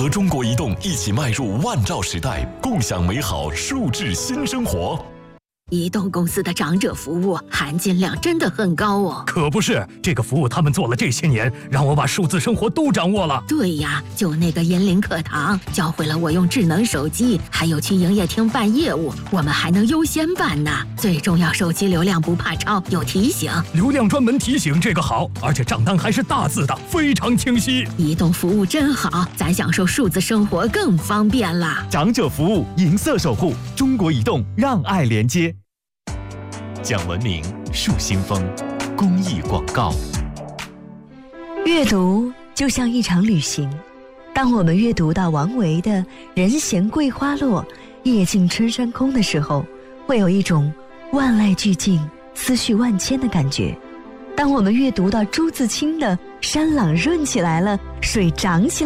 和中国移动一起迈入万兆时代，共享美好数字新生活。 移动公司的长者服务含金量真的很高哦。 可不是，这个服务他们做了这些年，让我把数字生活都掌握了。 对呀，就那个银领课堂，教会了我用智能手机，还有去营业厅办业务，我们还能优先办呢。最重要，手机流量不怕超，有提醒。 流量专门提醒，这个好，而且账单还是大字的，非常清晰。 移动服务真好，咱享受数字生活更方便了。 长者服务，银色守护，中国移动，让爱连接。讲文明，树新风，公益广告。 阅读就像一场旅行，当我们阅读到王维的“人闲桂花落，夜静春山空”的时候，会有一种万籁俱静、思绪万千的感觉。当我们阅读到朱自清的“山朗润起来了，水涨起来了”，